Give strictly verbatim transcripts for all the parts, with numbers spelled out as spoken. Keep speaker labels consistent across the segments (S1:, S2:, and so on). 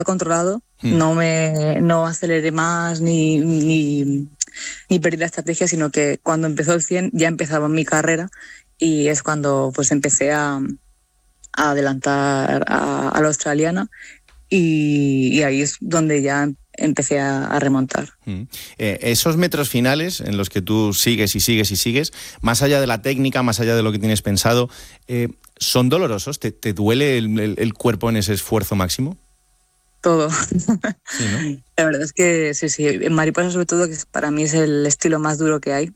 S1: controlado, mm. no me no aceleré más ni, ni, ni perdí la estrategia, sino que cuando empezó el cien ya empezaba mi carrera y es cuando pues empecé a, a adelantar a, a la australiana y, y ahí es donde ya empecé a, a remontar.
S2: Mm. Eh, esos metros finales en los que tú sigues y sigues y sigues, más allá de la técnica, más allá de lo que tienes pensado, eh, ¿son dolorosos? ¿Te, te duele el, el, el cuerpo en ese esfuerzo máximo?
S1: Todo.
S2: Sí, ¿no?
S1: La verdad es que sí, sí. En mariposa sobre todo, que para mí es el estilo más duro que hay.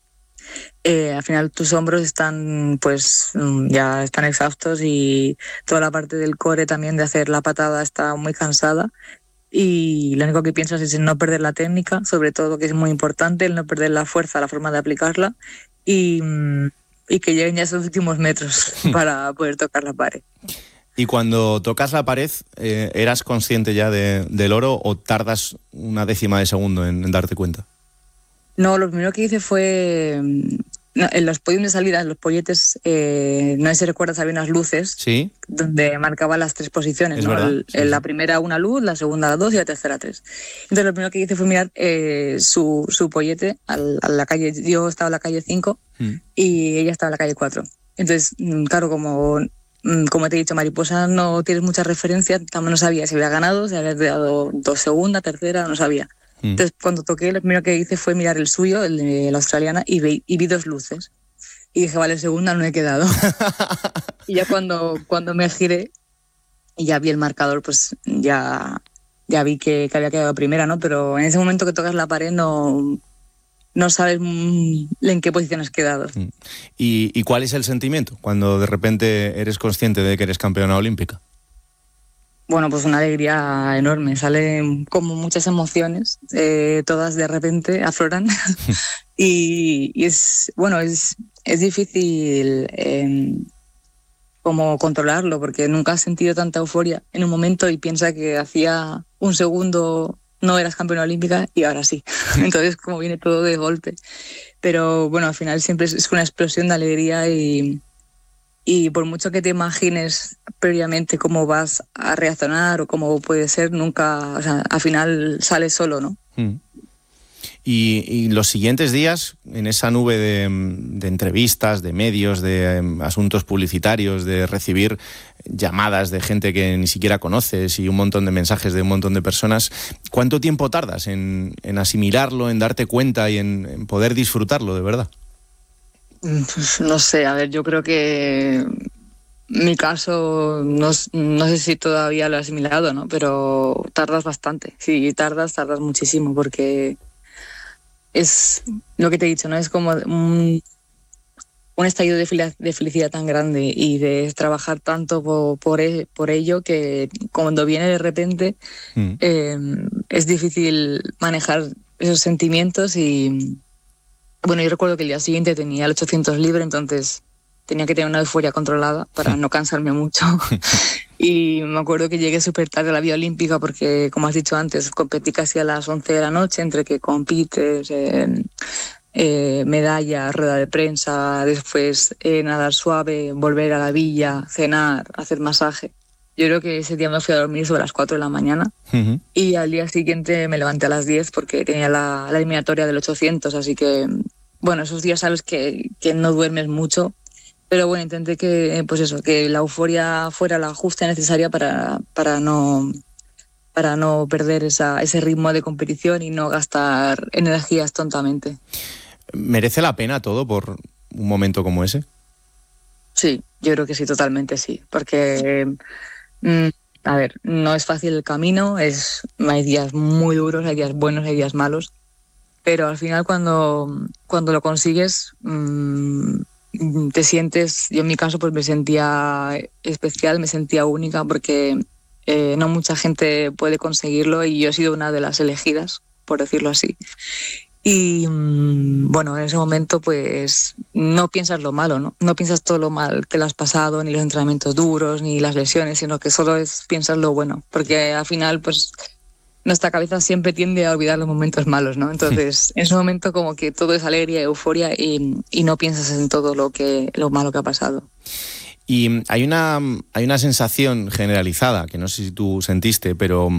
S1: Eh, al final tus hombros están pues ya están exhaustos y toda la parte del core también de hacer la patada está muy cansada y lo único que piensas es en no perder la técnica, sobre todo, que es muy importante, el no perder la fuerza, la forma de aplicarla y, y que lleguen ya esos últimos metros para poder tocar la pared.
S2: Y cuando tocas la pared, eh, ¿eras consciente ya de, del oro o tardas una décima de segundo en, en darte cuenta?
S1: No, lo primero que hice fue... No, en los podios de salida, en los polletes, eh, no sé si recuerdas, había unas luces,
S2: ¿sí?, donde
S1: marcaba las tres posiciones,
S2: es
S1: ¿no?
S2: verdad,
S1: El,
S2: sí,
S1: la
S2: sí.
S1: primera una luz, la segunda dos y la tercera tres. Entonces lo primero que hice fue mirar eh, su, su pollete al, a la calle. Yo estaba en la calle cinco mm. y ella estaba en la calle cuatro. Entonces, claro, como... Como te he dicho, mariposa, no tienes mucha referencia, también no sabía si había ganado, si había dado dos segunda, tercera, no sabía. Mm. Entonces, cuando toqué, lo primero que hice fue mirar el suyo, el de la australiana, y vi, y vi dos luces. Y dije, vale, segunda no he quedado. Y ya cuando, cuando me giré y ya vi el marcador, pues ya, ya vi que, que había quedado primera, ¿no? Pero en ese momento que tocas la pared no... no sabes en qué posición has quedado.
S2: ¿Y, ¿Y cuál es el sentimiento cuando de repente eres consciente de que eres campeona olímpica?
S1: Bueno, pues una alegría enorme. Salen como muchas emociones, eh, todas de repente afloran. y, y es, bueno, es, es difícil eh, como controlarlo, porque nunca has sentido tanta euforia en un momento y piensa que hacía un segundo... no eras campeona olímpica y ahora sí. Entonces, como viene todo de golpe. Pero bueno, al final siempre es una explosión de alegría y, y por mucho que te imagines previamente cómo vas a reaccionar o cómo puede ser, nunca, o sea, al final sale solo, ¿no?
S2: Mm. Y, y los siguientes días, en esa nube de, de entrevistas, de medios, de um, asuntos publicitarios, de recibir llamadas de gente que ni siquiera conoces y un montón de mensajes de un montón de personas, ¿cuánto tiempo tardas en, en asimilarlo, en darte cuenta y en, en poder disfrutarlo de verdad?
S1: Pues no sé, a ver, yo creo que mi caso, no, no sé si todavía lo he asimilado, ¿no? Pero tardas bastante, sí, tardas, tardas muchísimo, porque es lo que te he dicho, ¿no? Es como un, un estallido de, fel- de felicidad tan grande y de trabajar tanto por, por, e- por ello que cuando viene de repente mm. eh, es difícil manejar esos sentimientos y bueno, yo recuerdo que el día siguiente tenía el ochocientos libre, entonces tenía que tener una euforia controlada para no cansarme mucho. Y me acuerdo que llegué súper tarde a la Vía Olímpica porque, como has dicho antes, competí casi a las once de la noche, entre que compites, eh, eh, medalla, rueda de prensa, después eh, nadar suave, volver a la villa, cenar, hacer masaje. Yo creo que ese día me fui a dormir sobre las cuatro de la mañana uh-huh. y al día siguiente me levanté a las diez porque tenía la, la eliminatoria del ochocientos, así que, bueno, esos días sabes que, que no duermes mucho. Pero bueno, intenté que, pues eso, que la euforia fuera la justa y necesaria para, para, no, para no perder esa, ese ritmo de competición y no gastar energías tontamente.
S2: ¿Merece la pena todo por un momento como ese?
S1: Sí, yo creo que sí, totalmente sí. Porque, mm, a ver, no es fácil el camino, es, hay días muy duros, hay días buenos, hay días malos. Pero al final cuando, cuando lo consigues... Mmm, te sientes, yo en mi caso pues me sentía especial, me sentía única porque eh, no mucha gente puede conseguirlo y yo he sido una de las elegidas, por decirlo así. Y bueno, en ese momento pues no piensas lo malo, ¿no? No piensas todo lo mal que le has pasado, ni los entrenamientos duros, ni las lesiones, sino que solo es, piensas lo bueno, porque al final pues nuestra cabeza siempre tiende a olvidar los momentos malos, ¿no? Entonces, en ese momento como que todo es alegría, euforia y, y no piensas en todo lo que lo malo que ha pasado.
S2: Y hay una, hay una sensación generalizada, que no sé si tú sentiste, pero